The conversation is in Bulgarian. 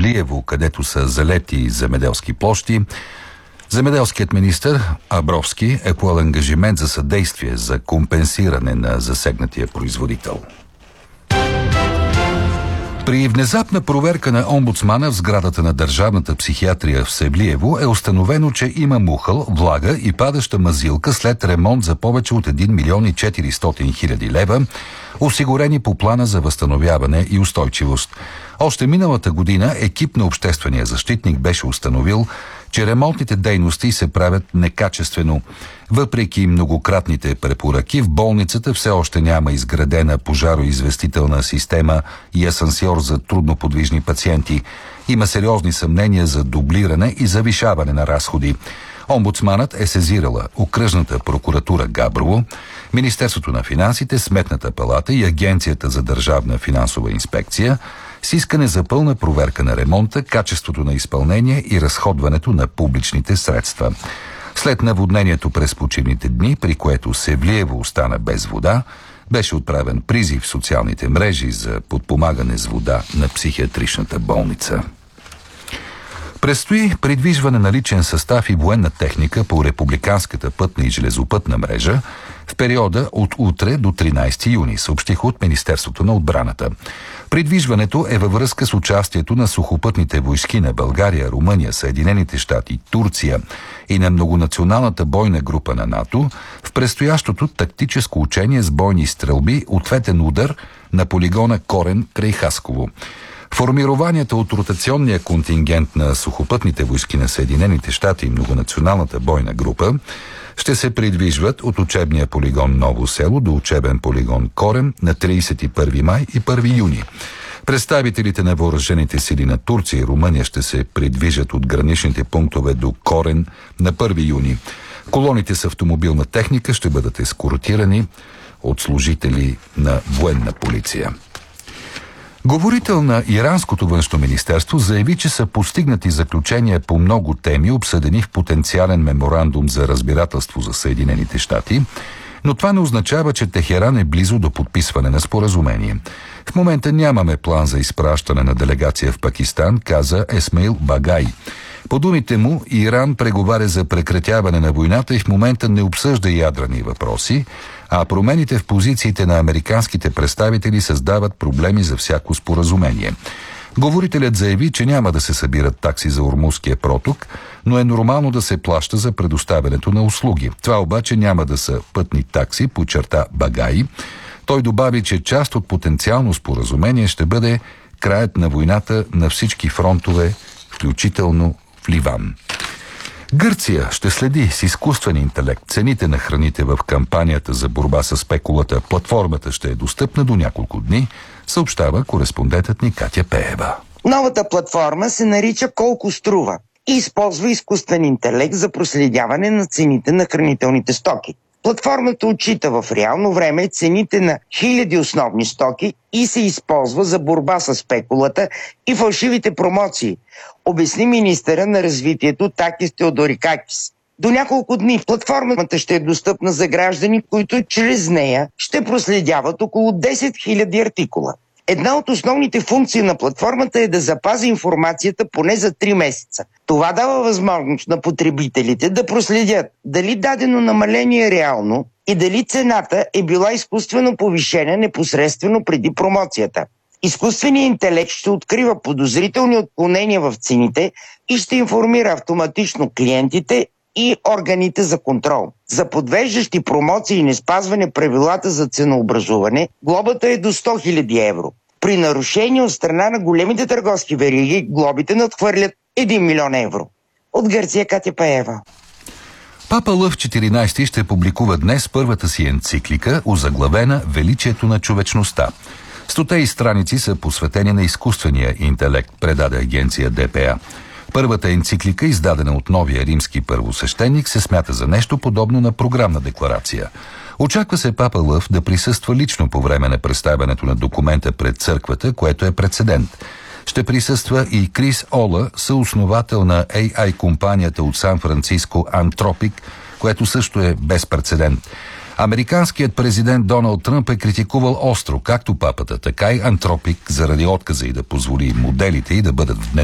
Севлиево, където са залети земеделски площи. Земеделският министър Абровски е поел ангажимент за съдействие за компенсиране на засегнатия производител. При внезапна проверка на омбудсмана в сградата на Държавната психиатрия в Севлиево е установено, че има мухъл, влага и падаща мазилка след ремонт за повече от 1 милион и 400 хиляди лева, осигурени по плана за възстановяване и устойчивост. Още миналата година екип на обществения защитник беше установил, че ремонтните дейности се правят некачествено. Въпреки многократните препоръки, в болницата все още няма изградена пожароизвестителна система и асансьор за трудноподвижни пациенти. Има сериозни съмнения за дублиране и завишаване на разходи. Омбудсманът е сезирала Окръжната прокуратура Габрово, Министерството на финансите, Сметната палата и Агенцията за държавна финансова инспекция с искане за пълна проверка на ремонта, качеството на изпълнение и разходването на публичните средства. След наводнението през почивните дни, при което Севлиево остана без вода, беше отправен призив в социалните мрежи за подпомагане с вода на психиатричната болница. Предстои придвижване на личен състав и военна техника по републиканската пътна и железопътна мрежа в периода от утре до 13 юни, съобщиха от Министерството на отбраната. Придвижването е във връзка с участието на сухопътните войски на България, Румъния, Съединените щати, Турция и на многонационалната бойна група на НАТО в предстоящото тактическо учение с бойни стрелби ответен удар на полигона Корен край Хасково. Формированията от ротационния контингент на сухопътните войски на Съединените щати и многонационалната бойна група ще се придвижват от учебния полигон Ново село до учебен полигон Корен на 31 май и 1 юни. Представителите на въоръжените сили на Турция и Румъния ще се придвижат от граничните пунктове до Корен на 1 юни. Колоните с автомобилна техника ще бъдат ескортирани от служители на военна полиция. Говорител на иранското външно министерство заяви, че са постигнати заключения по много теми, обсъдени в потенциален меморандум за разбирателство за Съединените щати, но това не означава, че Техеран е близо до подписване на споразумение. В момента нямаме план за изпращане на делегация в Пакистан, каза Есмаил Багай. По думите му, Иран преговаря за прекратяване на войната и в момента не обсъжда ядрени въпроси, а промените в позициите на американските представители създават проблеми за всяко споразумение. Говорителят заяви, че няма да се събират такси за Ормузския проток, но е нормално да се плаща за предоставянето на услуги. Това обаче няма да са пътни такси, подчерта Багай. Той добави, че част от потенциално споразумение ще бъде краят на войната на всички фронтове, включително в Ливан. Гърция ще следи с изкуствен интелект цените на храните в кампанията за борба с спекулата. Платформата ще е достъпна до няколко дни, съобщава кореспондентът ни Катя Пеева. Новата платформа се нарича Колко струва и използва изкуствен интелект за проследяване на цените на хранителните стоки. Платформата отчита в реално време цените на хиляди основни стоки и се използва за борба с спекулата и фалшивите промоции, обясни министъра на развитието Такис Теодорикакис. До няколко дни платформата ще е достъпна за граждани, които чрез нея ще проследяват около 10 000 артикула. Една от основните функции на платформата е да запази информацията поне за 3 месеца. Това дава възможност на потребителите да проследят дали дадено намаление е реално и дали цената е била изкуствено повишена непосредствено преди промоцията. Изкуственият интелект ще открива подозрителни отклонения в цените и ще информира автоматично клиентите и органите за контрол. За подвеждащи промоции и неспазване правилата за ценообразуване, глобата е до 100 000 евро. При нарушение от страна на големите търговски вериги, глобите надхвърлят 1 милион евро. От Гърция, Катя Пеева. Папа Лъв 14 ще публикува днес първата си енциклика, озаглавена «Величието на човечността». 100 страници са посветени на изкуствения интелект, предаде агенция ДПА. Първата енциклика, издадена от новия римски първосвещеник, се смята за нещо подобно на програмна декларация. Очаква се папа Лъв да присъства лично по време на представянето на документа пред църквата, което е прецедент. Ще присъства и Крис Ола, съосновател на AI компанията от Сан-Франциско Anthropic, което също е безпрецедент. Американският президент Доналд Тръмп е критикувал остро както папата, така и Anthropic заради отказа и да позволи моделите и да бъдат внедрени